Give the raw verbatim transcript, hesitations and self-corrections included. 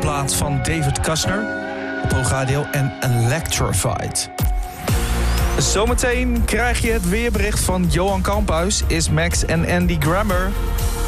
plaat van David Kushner op Hoog Radio en Electrified. Zometeen krijg je het weerbericht van Johan Kamphuis. Is Max en Andy Grammer